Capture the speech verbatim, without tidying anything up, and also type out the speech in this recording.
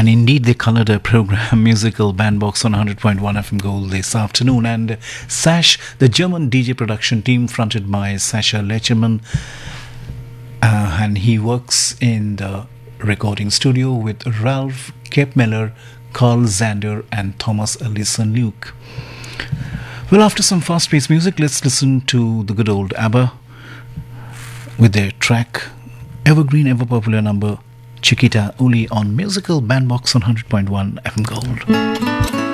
And indeed, they colored a program, Musical Bandbox, on one hundred point one F M Gold this afternoon. And Sash, the German D J production team fronted by Sascha Lecherman, uh, and he works in the recording studio with Ralph Kepmiller, Carl Zander, and Thomas Ellison Luke. Well, after some fast-paced music, let's listen to the good old ABBA with their track Evergreen, Ever Popular number Chiquita Uli on Musical Bandbox on one hundred point one F M Gold.